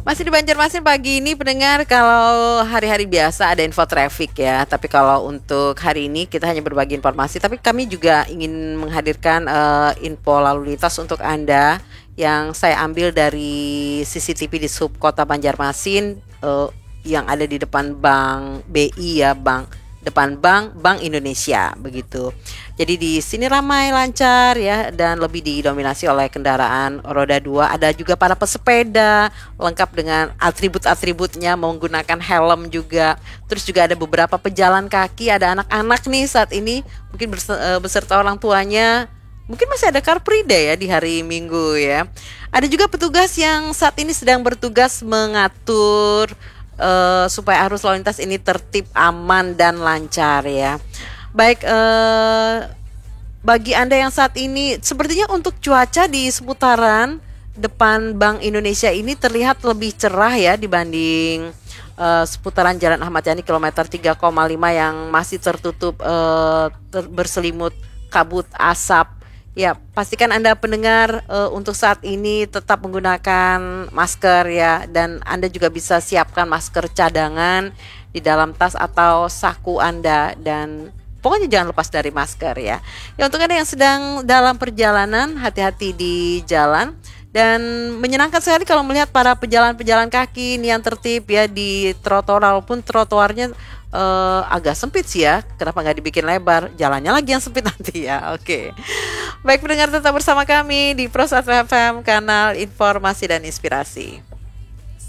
Masih di Banjarmasin pagi ini pendengar, kalau hari-hari biasa ada info traffic ya. Tapi kalau untuk hari ini kita hanya berbagi informasi. Tapi kami juga ingin menghadirkan info lalu lintas untuk Anda yang saya ambil dari CCTV di sub kota Banjarmasin, yang ada di depan Bank BI ya, depan Bank Indonesia begitu. Jadi di sini ramai lancar ya dan lebih didominasi oleh kendaraan roda 2. Ada juga para pesepeda lengkap dengan atribut-atributnya menggunakan helm juga. Terus juga ada beberapa pejalan kaki, ada anak-anak nih saat ini mungkin beserta orang tuanya. Mungkin masih ada Car Free Day ya di hari Minggu ya. Ada juga petugas yang saat ini sedang bertugas mengatur supaya arus lalu lintas ini tertib, aman dan lancar ya. Baik, bagi Anda yang saat ini sepertinya untuk cuaca di seputaran depan Bank Indonesia ini terlihat lebih cerah ya dibanding seputaran Jalan Ahmad Yani kilometer 3,5 yang masih tertutup berselimut kabut asap. Ya, pastikan Anda pendengar untuk saat ini tetap menggunakan masker ya, dan Anda juga bisa siapkan masker cadangan di dalam tas atau saku Anda, dan pokoknya jangan lepas dari masker ya. Ya, untuk Anda yang sedang dalam perjalanan, hati-hati di jalan. Dan menyenangkan sekali kalau melihat para pejalan-pejalan kaki ini yang tertib ya di trotoar, walaupun trotoarnya agak sempit sih ya. Kenapa nggak dibikin lebar? Jalannya lagi yang sempit nanti ya. Oke. Baik pendengar, tetap bersama kami di Pros FM, kanal informasi dan inspirasi.